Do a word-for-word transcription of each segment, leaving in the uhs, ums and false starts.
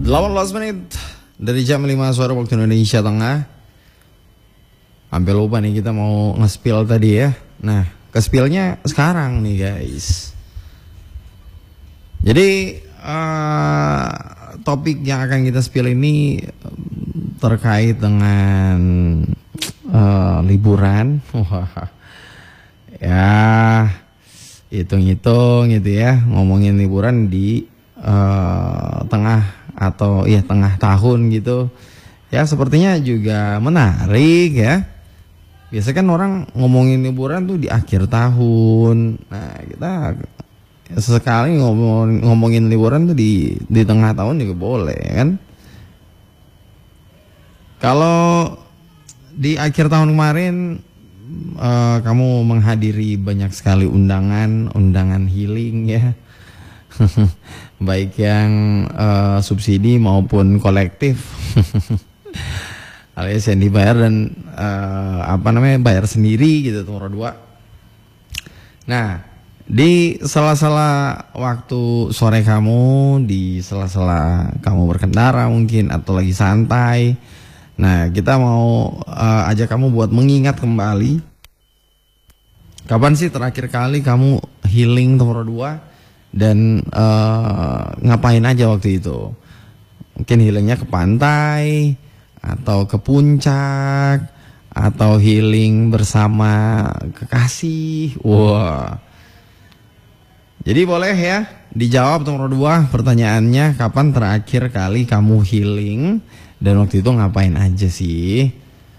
delapan belas menit dari jam lima sore waktu Indonesia Tengah. Hampir lupa nih kita mau nge-spill tadi ya. Nah, ke-spillnya sekarang nih guys. Jadi uh, topik yang akan kita spill ini terkait dengan uh, liburan. Wah, ya hitung-hitung gitu ya, ngomongin liburan di uh, tengah atau ya tengah tahun gitu. Ya sepertinya juga menarik ya. Biasanya kan orang ngomongin liburan tuh di akhir tahun. Nah kita sesekali ngomong, ngomongin liburan tuh di di tengah tahun juga boleh kan. Kalau di akhir tahun kemarin uh, kamu menghadiri banyak sekali undangan, undangan healing ya. Baik yang uh, subsidi maupun kolektif. Alias yang dibayar dan uh, apa namanya bayar sendiri gitu nomor dua. Nah di sela-sela waktu sore kamu, di sela-sela kamu berkendara mungkin atau lagi santai, nah kita mau uh, ajak kamu buat mengingat kembali kapan sih terakhir kali kamu healing nomor dua dan uh, ngapain aja waktu itu. Mungkin healingnya ke pantai atau ke puncak atau healing bersama kekasih. Wah. Jadi boleh ya dijawab nomor dua pertanyaannya, kapan terakhir kali kamu healing dan waktu itu ngapain aja sih?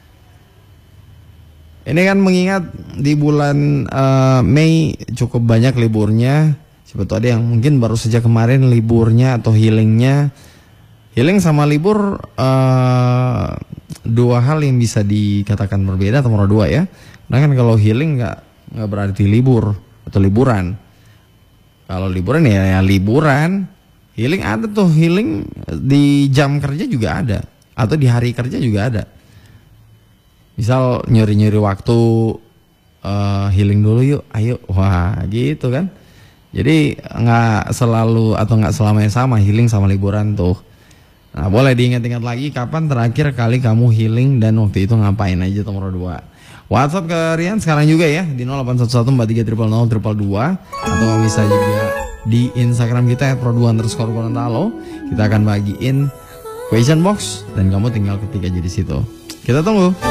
Ini kan mengingat di bulan uh, Mei cukup banyak liburnya. Sebetulnya ada yang mungkin baru saja kemarin liburnya atau healingnya. Healing sama libur uh, dua hal yang bisa dikatakan berbeda atau nomor dua ya. Nah kan kalau healing nggak nggak berarti libur atau liburan. Kalau liburan ya, ya liburan. Healing ada tuh, healing di jam kerja juga ada atau di hari kerja juga ada. Misal nyuri-nyuri waktu uh, healing dulu yuk, ayo, wah gitu kan. Jadi nggak selalu atau nggak selamanya sama healing sama liburan tuh. Nah boleh diingat-ingat lagi kapan terakhir kali kamu healing dan waktu itu ngapain aja nomor dua. WhatsApp ke Rian sekarang juga ya di nol delapan satu satu empat tiga nol nol nol dua dua atau bisa juga di Instagram kita ya pro dua underscore Gorontalo. Kita akan bagiin question box dan kamu tinggal ketik aja di situ. Kita tunggu.